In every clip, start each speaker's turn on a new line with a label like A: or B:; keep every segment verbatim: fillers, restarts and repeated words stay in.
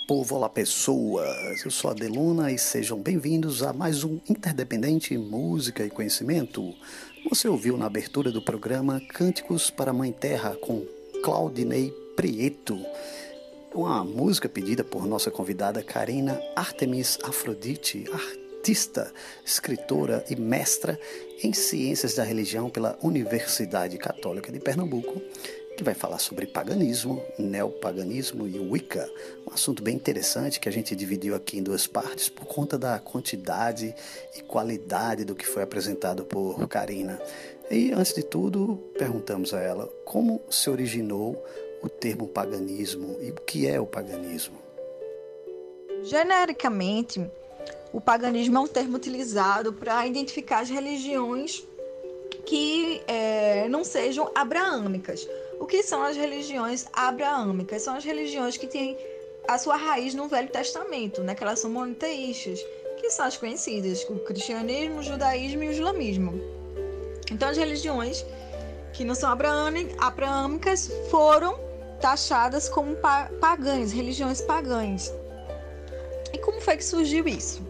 A: povo, olá pessoas, eu sou a Deluna e sejam bem-vindos a mais um Interdependente Música e Conhecimento. Você ouviu na abertura do programa Cânticos para a Mãe Terra com Claudinei Prieto, uma música pedida por nossa convidada Karina Artemis Afrodite, artista, escritora e mestra em Ciências da Religião pela Universidade Católica de Pernambuco, que vai falar sobre paganismo, neopaganismo e Wicca, um assunto bem interessante que a gente dividiu aqui em duas partes por conta da quantidade e qualidade do que foi apresentado por Karina. E, antes de tudo, perguntamos a ela como se originou o termo paganismo e o que é o paganismo.
B: Genericamente, o paganismo é um termo utilizado para identificar as religiões que é, não sejam abraâmicas. O que são as religiões abraâmicas? São as religiões que têm a sua raiz no Velho Testamento, né? Que elas são monoteístas, que são as conhecidas, o cristianismo, o judaísmo e o islamismo. Então, as religiões que não são abraâmicas foram taxadas como pagãs, religiões pagãs. E como foi que surgiu isso?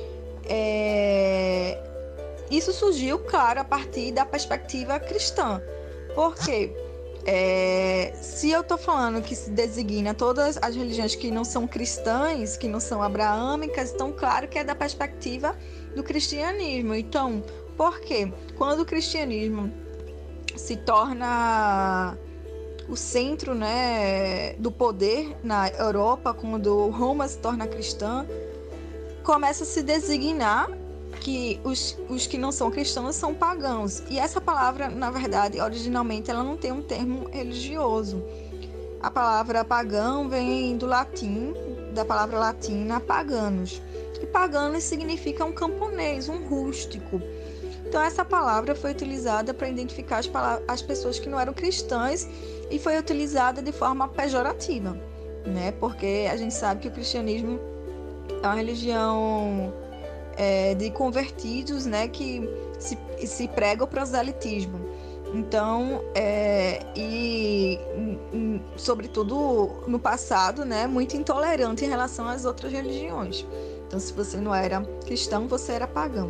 B: É... Isso surgiu, claro, a partir da perspectiva cristã. Por quê? É, se eu estou falando que se designa todas as religiões que não são cristãs, que não são abraâmicas, então claro que é da perspectiva do cristianismo. Então, por quê? Quando o cristianismo se torna o centro, né, do poder na Europa, quando Roma se torna cristã, começa a se designar que os, os que não são cristãos são pagãos. E essa palavra, na verdade, originalmente, ela não tem um termo religioso. A palavra pagão vem do latim, da palavra latina paganos. E paganos significa um camponês, um rústico. Então, essa palavra foi utilizada para identificar as, as pessoas que não eram cristãs e foi utilizada de forma pejorativa, né? Porque a gente sabe que o cristianismo é uma religião É, de convertidos, né, que se, se prega o proselitismo. Então, é, e em, sobretudo no passado, né, muito intolerante em relação às outras religiões. Então, se você não era cristão, você era pagão.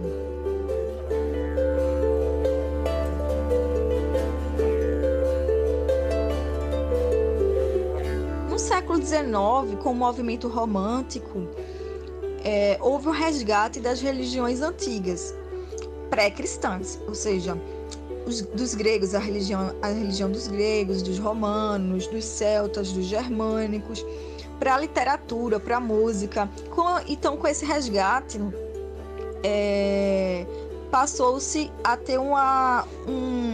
B: No século dezenove, com o movimento romântico, É, houve um resgate das religiões antigas, pré-cristãs, ou seja, os, dos gregos, a religião, a religião dos gregos, dos romanos, dos celtas, dos germânicos, para a literatura, para a música. Com, então, com esse resgate, é, passou-se a ter uma, um,